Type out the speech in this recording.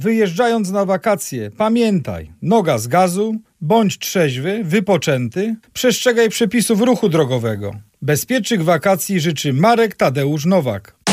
Wyjeżdżając na wakacje, pamiętaj, noga z gazu, bądź trzeźwy, wypoczęty, przestrzegaj przepisów ruchu drogowego. Bezpiecznych wakacji życzy Marek Tadeusz Nowak.